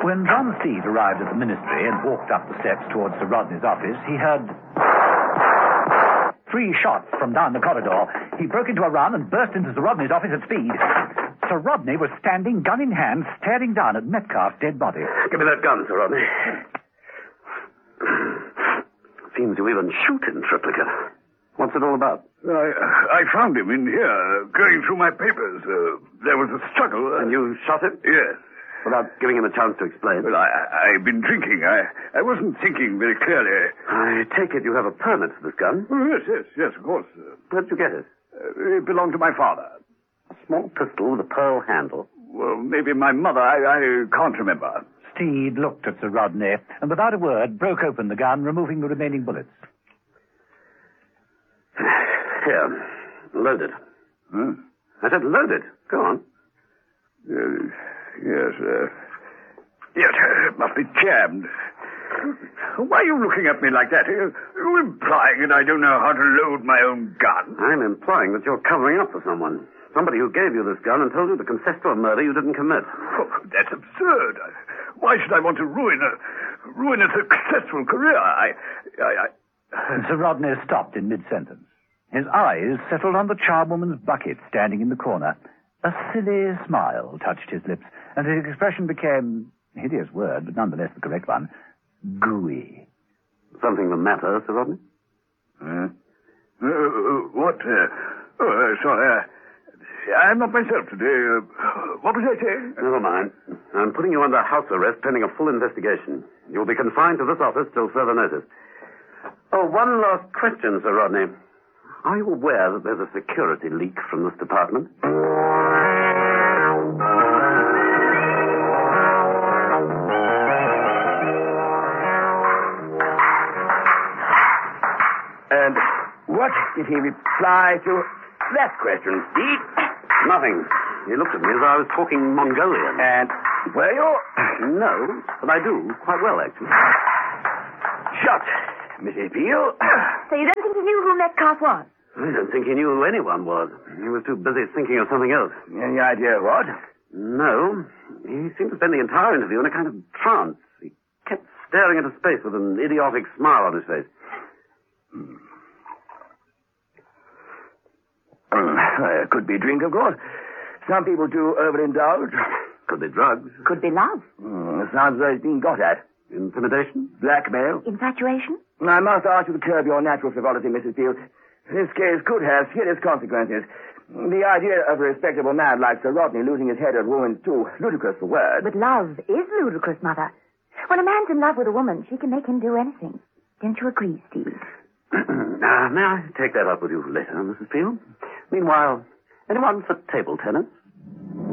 When John Steed arrived at the ministry and walked up the steps towards Sir Rodney's office, he heard 3 shots from down the corridor. He broke into a run and burst into Sir Rodney's office at speed. Sir Rodney was standing, gun in hand, staring down at Metcalfe's dead body. Give me that gun, Sir Rodney. Seems you even shoot in triplicate. What's it all about? I found him in here, going through my papers. There was a struggle. And you shot him? Yes. Without giving him a chance to explain? Well, I've been drinking. I wasn't thinking very clearly. I take it you have a permit for this gun? Oh, yes, of course. Where'd you get it? It belonged to my father. A small pistol with a pearl handle? Well, maybe my mother. I can't remember. Steed looked at Sir Rodney and without a word broke open the gun, removing the remaining bullets. Here, loaded. Huh? I said loaded. Go on. Yes, it must be jammed. Why are you looking at me like that? Are you implying that I don't know how to load my own gun? I'm implying that you're covering up for someone. Somebody who gave you this gun and told you to confess to a murder you didn't commit. Oh, that's absurd. Why should I want to ruin a successful career? Sir Rodney stopped in mid-sentence. His eyes settled on the charwoman's bucket standing in the corner. A silly smile touched his lips, and his expression became, a hideous word, but nonetheless the correct one, gooey. Something the matter, Sir Rodney? What? Sorry. I'm not myself today. What was I saying? Never mind. I'm putting you under house arrest pending a full investigation. You'll be confined to this office till further notice. Oh, one last question, Sir Rodney. Are you aware that there's a security leak from this department? And what did he reply to that question, Steve? Nothing. He looked at me as I was talking Mongolian. And were you? No, but I do. Quite well, actually. Shot, Mrs. Peel. So you don't think he knew who Metcalfe was? I don't think he knew who anyone was. He was too busy thinking of something else. Any idea what? No. He seemed to spend the entire interview in a kind of trance. He kept staring into space with an idiotic smile on his face. Could be drink, of course. Some people do overindulge. Could be drugs. Could be love. Sounds as though it's being got at. Intimidation? Blackmail. Infatuation? I must ask you to curb your natural frivolity, Mrs. Peel. This case could have serious consequences. The idea of a respectable man like Sir Rodney losing his head at a woman's too ludicrous for words. But love is ludicrous, Mother. When a man's in love with a woman, she can make him do anything. Don't you agree, Steve? May I take that up with you later, Mrs. Peel? Meanwhile, anyone for table tennis?